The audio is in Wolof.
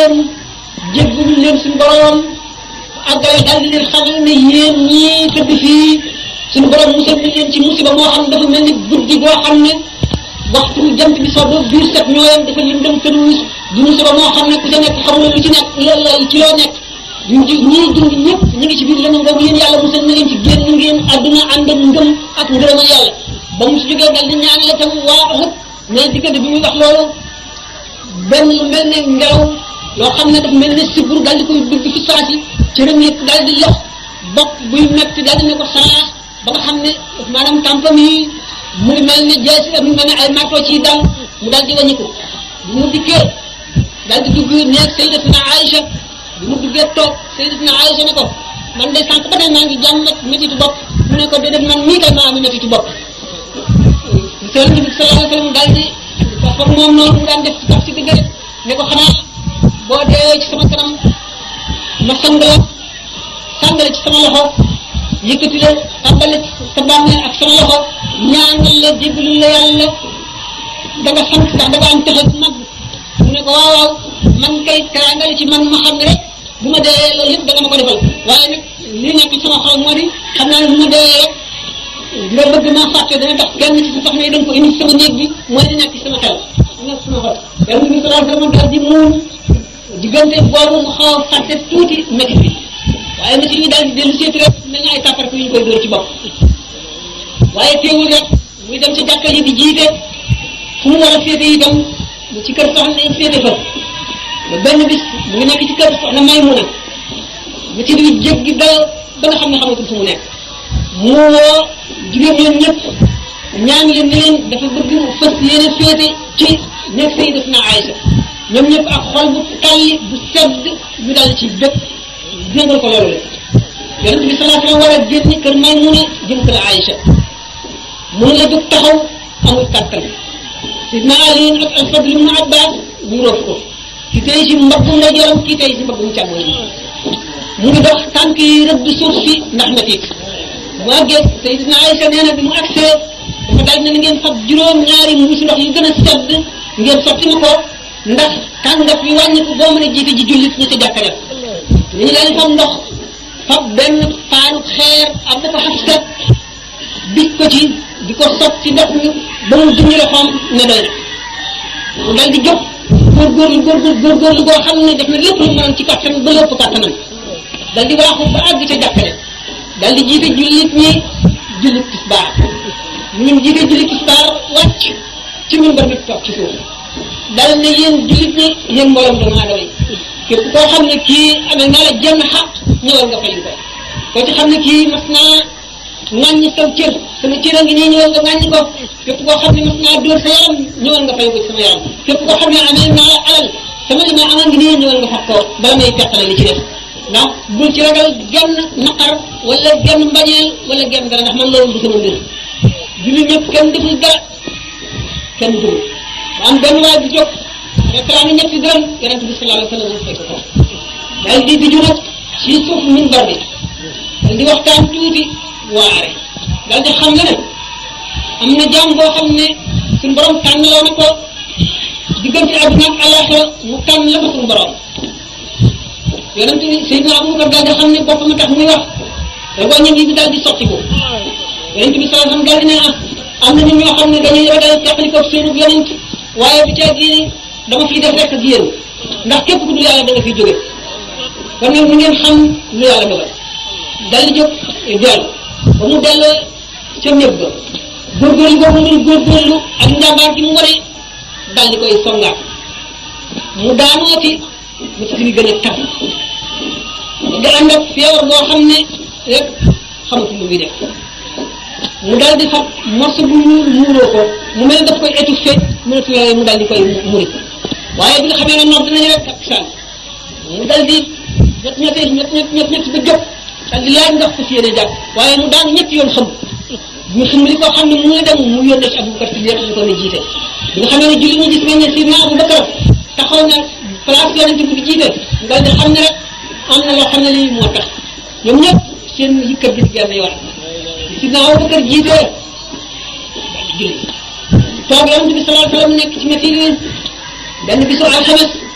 jéggalu leen suñu borom àggale daal di leen xamal ne yéen ñii tëdd fii suñu borom musal na leen ci musiba moo xam ne dafa mel ni guddi goo xam ne waxtu jant bi soo ba biir set ñooyam dafa lëndëm tëruus du musiba moo xam ne ku ca nekk xamul lu ci nekk ci loo nekk ñii dund ñëpp ñu ngi ci biir lëndëm boobu yéen yàlla musal na leen ci génn ngeen àdduna ànd ak ngëm ak ngërëmal yàlla ba mu si jógee dal di ñaan la tam waa Uhud mais diggante bi muy wax loolu benn lu mel ne ngelaw loo xam ne dafa mel ne sibur dal di koy dugg fi saasi cëram yëpp dal di lox bopp buy metti dal di ne ko saraax ba nga xam ne maanaam tàmpam yi mu ngi mel ne jaasi mu mel ne ay marto ci dal mu dal di wàññiku bu mu dikkee dal di dugg neeg Sayyidatuna Aïcha bu mu duggee toog Sayyidatuna Aïcha ne ko man de sànq ba tey maa ngi jàmbat métitu bopp mu ne ko déedéet man mii kay maa am métitu bopp Yonent bi sallallahu alayhi wa sallam dal di dafa moom noonu mu daan def ci tax ci digg rek ne ko xanaa boo dee ci sama kanam ma sang la ci sama loxo yëkkati la tàmbale sa bàmmeel ak sama loxo ñaanal la jéggalu la yàlla da nga sant ndax da nga am texe mag mu ne ko waaw waaw man kay teraangal ci man ma xam ne rek bu ma dee loolu yëpp da nga ma ko defal waaye nag li nekk sama xol moo di xam naa ne bu ma dee rek nga bëgg maa fàtte dana tax kenn ci sa soxna yi da nga ko indi sama néeg bi mooy di nekk sama xel nekk sama xol Yonent bi sallallahu alayhi wa sallam daal di muun diggante boobu mu xaw a fàtte tuuti métit bi waaye métit yi daal di dellu seeti rek mel ni ay tàppar yu ñu koy dóor ci bopp waaye teewul rek muy dem ci jàkka yi di jiite fu mu war a féete itam ci kër soxna yi féete fa ba benn bis mu ngi nekk ci kër soxna Maymuna métit yi jéggi dal ba nga xam ne xamatul fu mu nekk mu woo jigéen ñoom ñëpp ñaan leen ne leen dafa bëgg fas yéene féete ci nekk Sayyidatuna Aïcha ñoom ñëpp ak xol bu tàlli bu sedd ñu dal ci bépp jéngal ko loolu la Yonent bi sallallahu alayhi wa sallam war a génn kër Maymuna jëm kër Aïcha mun la jóg taxaw amul kàttan Sidna Ali ak al-Fadl ibn Abbas ñu roof ko ki tey si mbaggum ndeyjooram ki tey si mbaggum càmmoñ mu ngi dox tànk yi rëdd suuf si ndax metit mu àggee Sayyidatuna Aïcha nee na bi mu agsee dafa dal ne ngeen fab juróom-ñaari mbuusi ndox yu gën a sedd ngeen sotti ma ko ndax tàngat bi wàññi ko boo mën a jiite ji jullit ñi ca jàkka def li ñu daal di fab ndox fab benn paanu xeer am dafa Hafsa bij ko ci di ko sotti ndox mi ba mu junj loxoom ne doy na mu dal di jóg góorgóorlu goo xam ne def na lépp lu mënoon ci kattan ba lépp kattanam dal di waaxu ba àgg ca jàkka def dal di jiite jullit ñi jullit tisbaar ñu jiite jullit tisbaar wàcc ci minbar bi toog ci suuf dal ne yéen jullit ñi yéen mboolem doomu aadama yi képp koo xam ne kii amee naa la jenn xaq ñëwal nga fay ko koo ci xam ne kii mas naa ŋàññi saw cër sama cër a ngi nii ñëwal nga ŋàññi ko képp koo xam ne mas naa dóor sa yaram ñëwal nga fay ko ci sama yaram képp koo xam ne amee naa la alal sama li ma amal ngi nii ñëwal nga fab ko bala may teqale li ci def ndax bul ci ragal genn naqar wala genn mbañeel wala genn dara ndax man loolu du sama mbir jullit ñëpp kenn deful dara kenn dugul am benn waay bu jóg réclamé ñetti dërëm Yonent bi sallallahu alayhi wa sallam fekk ko daal di biju nag ci suuf minbar bi daal di waxtaan tuuti waare daal di xam ne am na jaam boo xam ne suñu borom tànnaloo na ko diggante àdduna ak àllaaxira mu tànn la ko suñu borom Yonent bi Seydina Abubakar daal di xam ne boppam tax muy wax te wàññi ngi bi daal di sotti ko Yonent bi sallallahu alayhi wa sallam daal di ne am na ñun ñoo xam ne dañuy ragal teqali ko seenu yonent waaye bu ca gi dama fiy def rek ak yéen ndax képp ku dul yàlla da nga fiy jóge kon nag mu ngeen xam lu yàlla dogal dal di jóg dellu ba mu delloo ca néeg ba góorgóorlu boobu mu doon góorgóorlu ak njàmbaar gi mu wane dal di koy songaat mu daanooti mu tax li gën a tax nga ànd ak feebar boo xam ne rek xamatu lu muy def mu daal di fab morceau bu ñuul muuroo ko mu mel daf koy étouffé mu daal di koy muri waaye bi nga xamee ne noor dinañu rek ak saan mu daal di ñett ba jóg daal di laaj ndox ko yéene jàpp waaye mu daan ñetti yoon xam ñu xamli koo xam ne mu ngi dem mu yónnee ci Abubakar Siddiq ñu ko ne jiite bi nga xamee ne julli ñu gis nañ ne Sidna Abubakar taxaw na place Yonent bi di jiite daal di xam ne rek am na loo xam ne lii moo tax ñoom ñëpp seen yëkkat bi genn yoon Sidna Abubakar jiite daal di julli toog Yonent bi sallallahu alayhi wa sallam nekk ci métti benn bisu alxames